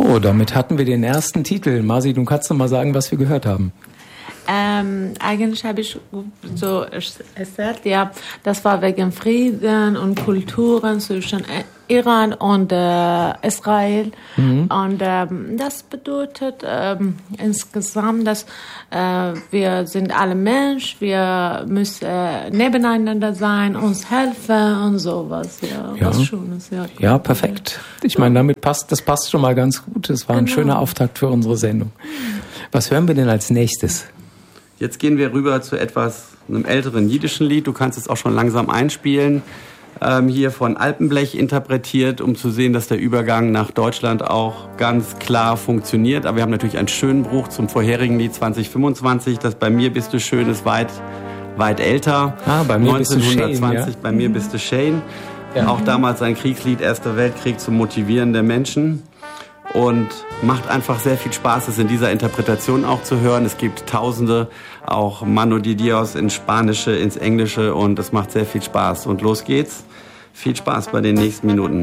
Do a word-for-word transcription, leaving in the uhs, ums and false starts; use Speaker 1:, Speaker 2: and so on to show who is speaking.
Speaker 1: So, damit hatten wir den ersten Titel. Masi, du kannst noch mal sagen, was wir gehört haben.
Speaker 2: Ähm, eigentlich habe ich so erzählt, ja, das war wegen Frieden und Kulturen zwischen Iran und äh, Israel. Mhm. Und ähm, das bedeutet ähm, insgesamt, dass äh, wir sind alle Mensch, wir müssen äh, nebeneinander sein, uns helfen und sowas. Ja,
Speaker 1: ja.
Speaker 2: Was Schönes. Ja,
Speaker 1: ja, perfekt. Ich meine, damit passt, das passt schon mal ganz gut. Es war genau. ein schöner Auftakt für unsere Sendung. Was hören wir denn als nächstes?
Speaker 3: Jetzt gehen wir rüber zu etwas, einem älteren jiddischen Lied. Du kannst es auch schon langsam einspielen. Ähm, hier von Alpenblech interpretiert, um zu sehen, dass der Übergang nach Deutschland auch ganz klar funktioniert. Aber wir haben natürlich einen schönen Bruch zum vorherigen Lied zwanzig fünfundzwanzig. Das Bei mir bist du schön ist weit, weit älter.
Speaker 1: Ah, bei mir bist du Shane, ja.
Speaker 3: Bei mir bist du Shane. Ja. Auch damals ein Kriegslied, Erster Weltkrieg, zum Motivieren der Menschen. Und macht einfach sehr viel Spaß, es in dieser Interpretation auch zu hören. Es gibt Tausende, auch Mano de Dios ins Spanische, ins Englische, und es macht sehr viel Spaß. Und los geht's. Viel Spaß bei den nächsten Minuten.